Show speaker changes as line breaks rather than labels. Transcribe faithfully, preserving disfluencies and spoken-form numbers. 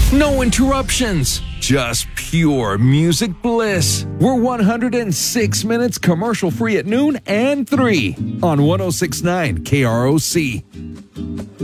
No interruptions, just pure music bliss. We're one hundred six minutes commercial free at noon and three on one oh six point nine K R O C.